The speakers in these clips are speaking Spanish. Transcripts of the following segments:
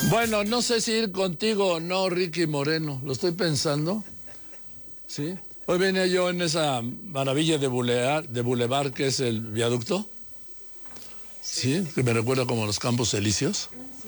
Bueno, no sé si ir contigo o no, Ricky Moreno. Lo estoy pensando. ¿Sí? Hoy venía yo en esa maravilla de bulevar que es el viaducto. Sí, que me recuerda como los Campos Elíseos.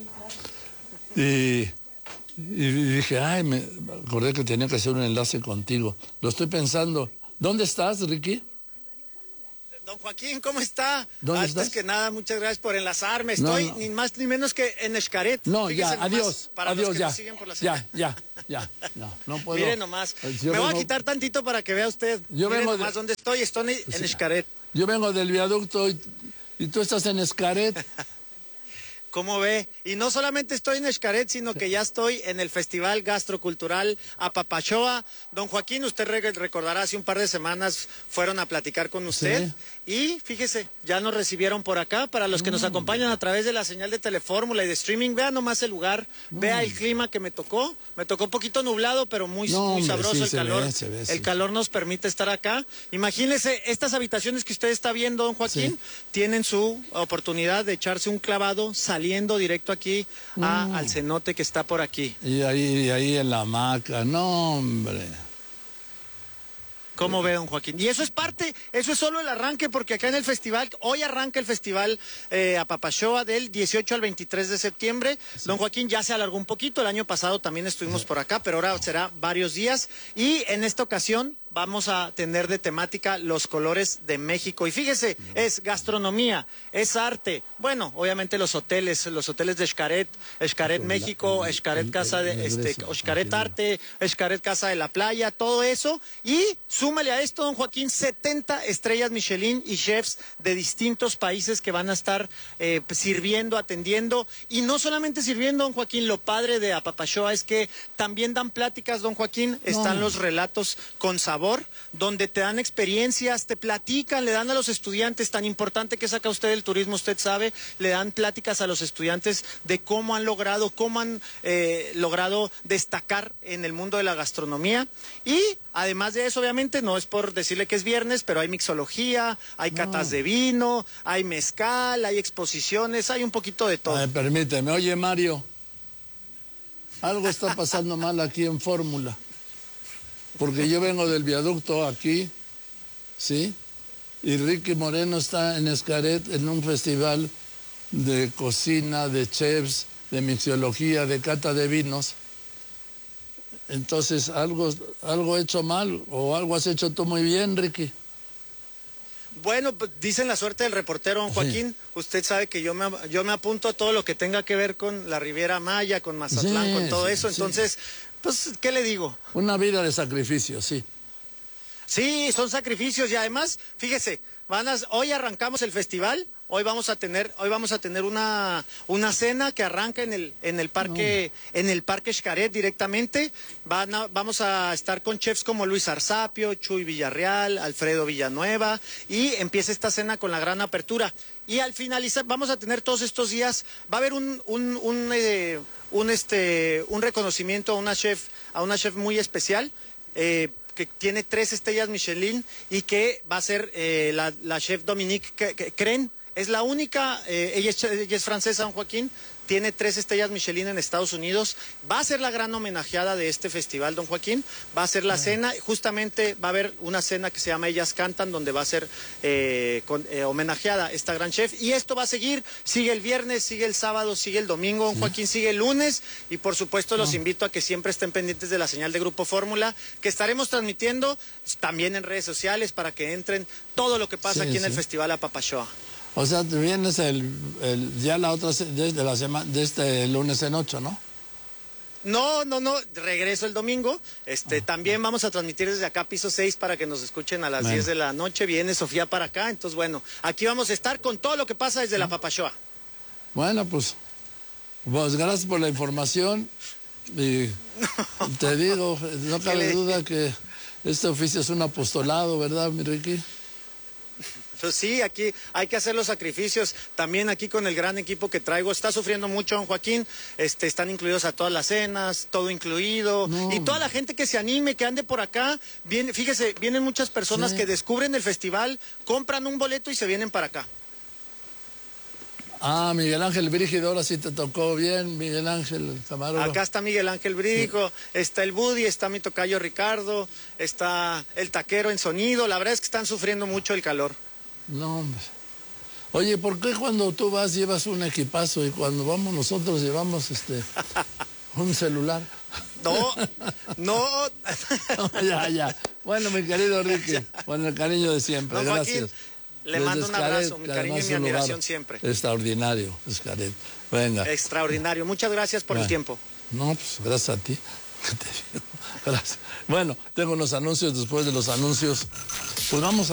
Y dije, ay, me acordé que tenía que hacer un enlace contigo. Lo estoy pensando. ¿Dónde estás, Ricky? Don Joaquín, ¿cómo está? ¿Dónde Antes estás? que nada, muchas gracias por enlazarme. No, Estoy no. ni más ni menos que en Xcaret. No, Fíjese ya, nomás, adiós. para Adiós, los que ya. nos siguen por la señal. Ya. No puedo. Mire nomás. Yo Me voy a vengo- quitar tantito para que vea usted. Yo Mire vengo de- nomás dónde estoy. Estoy en Xcaret. Yo vengo del viaducto y tú estás en Xcaret. ¿Cómo ve? Y no solamente estoy en Xcaret, sino que ya estoy en el Festival Gastrocultural Apapachoa. Don Joaquín, usted recordará, hace un par de semanas fueron a platicar con usted. Sí. Y fíjese, ya nos recibieron por acá. Para los que nos acompañan a través de la señal de Telefórmula y de streaming, vea nomás el lugar, vea el clima que me tocó. Me tocó un poquito nublado, pero muy, No, muy hombre, sabroso sí, el se calor. ve, se ve, el sí. calor nos permite estar acá. Imagínese, estas habitaciones que usted está viendo, don Joaquín, Sí. tienen su oportunidad de echarse un clavado saliendo directo aquí al cenote que está por aquí. Y ahí en la hamaca. No, hombre. ¿Cómo ve, don Joaquín? Y eso es solo el arranque, porque acá en el festival, hoy arranca el festival Apapachoa del 18 al 23 de septiembre. Sí. Don Joaquín ya se alargó un poquito, el año pasado también estuvimos por acá, pero ahora será varios días. Y en esta ocasión vamos a tener de temática los colores de México. Y fíjese, es gastronomía, es arte. Bueno, obviamente los hoteles de Xcaret México, Xcaret Casa de Xcaret Arte, Xcaret Casa de la Playa, todo eso. Y súmale a esto, don Joaquín, 70 estrellas Michelin y chefs de distintos países que van a estar sirviendo, atendiendo. Y no solamente sirviendo, don Joaquín, lo padre de Apapachoa es que también dan pláticas, don Joaquín, están los relatos con sabor, donde te dan experiencias, te platican, le dan a los estudiantes, tan importante que saca usted el turismo, usted sabe, le dan pláticas a los estudiantes de cómo han logrado destacar en el mundo de la gastronomía. Y además de eso, obviamente, no es por decirle que es viernes, pero hay mixología, hay catas de vino, hay mezcal, hay exposiciones, hay un poquito de todo. Ay, permíteme, oye Mario, algo está pasando mal aquí en Fórmula. Porque yo vengo del viaducto aquí, ¿sí? Y Ricky Moreno está en Xcaret en un festival de cocina, de chefs, de mixología, de cata de vinos. Entonces, algo he hecho mal o algo has hecho tú muy bien, Ricky. Bueno, pues, dicen la suerte del reportero, don Joaquín. Sí. Usted sabe que yo me apunto a todo lo que tenga que ver con la Riviera Maya, con Mazatlán, sí, con todo eso. Entonces, pues, ¿qué le digo? Una vida de sacrificio, sí. Sí, son sacrificios y además, fíjese, hoy arrancamos el festival. Hoy vamos a tener una cena que arranca en el parque Xcaret directamente. Vamos a estar con chefs como Luis Arzapio, Chuy Villarreal, Alfredo Villanueva, y empieza esta cena con la gran apertura. Y al finalizar vamos a tener todos estos días, va a haber un reconocimiento a una chef muy especial. Que tiene 3 estrellas Michelin y que va a ser la chef Dominique Cren. Es la única, ella es francesa, don Joaquín, tiene 3 estrellas Michelin en Estados Unidos. Va a ser la gran homenajeada de este festival, don Joaquín. Va a ser la cena, justamente va a haber una cena que se llama Ellas Cantan, donde va a ser homenajeada esta gran chef. Y esto va a seguir, sigue el viernes, sigue el sábado, sigue el domingo, don Joaquín, sigue el lunes. Y por supuesto los invito a que siempre estén pendientes de la señal de Grupo Fórmula, que estaremos transmitiendo también en redes sociales para que entren todo lo que pasa aquí en el Festival Apapachoa. O sea, vienes ya la otra de la semana, de este lunes en 8, ¿no? No, regreso el domingo. También vamos a transmitir desde acá, piso 6, para que nos escuchen a las 10 de la noche. Viene Sofía para acá, entonces bueno, aquí vamos a estar con todo lo que pasa desde la Apapachoa. Bueno, pues gracias por la información y te digo, no cabe duda que este oficio es un apostolado, ¿verdad, mi Ricky? Pues sí, aquí hay que hacer los sacrificios. También aquí con el gran equipo que traigo, está sufriendo mucho, don Joaquín. Están incluidos a todas las cenas, todo incluido. Y toda la gente que se anime, que ande por acá. Fíjese, vienen muchas personas que descubren el festival, compran un boleto y se vienen para acá. Ah, Miguel Ángel Brígido, ahora sí te tocó bien, Miguel Ángel, el camarógrafo. Acá está Miguel Ángel Brígido, está el Buddy, está mi tocayo Ricardo, está el taquero en sonido. La verdad es que están sufriendo mucho el calor. No, hombre. Oye, ¿por qué cuando tú vas llevas un equipazo y cuando vamos nosotros llevamos un celular? No, no. Ya. Bueno, mi querido Ricky, con el cariño de siempre, Don Joaquín, gracias. le mando un abrazo, mi cariño y mi admiración siempre. Extraordinario, Xcaret. Venga. Extraordinario. Muchas gracias por el tiempo. No, pues gracias a ti. Gracias. Bueno, tengo unos anuncios, después de los anuncios, pues vamos a...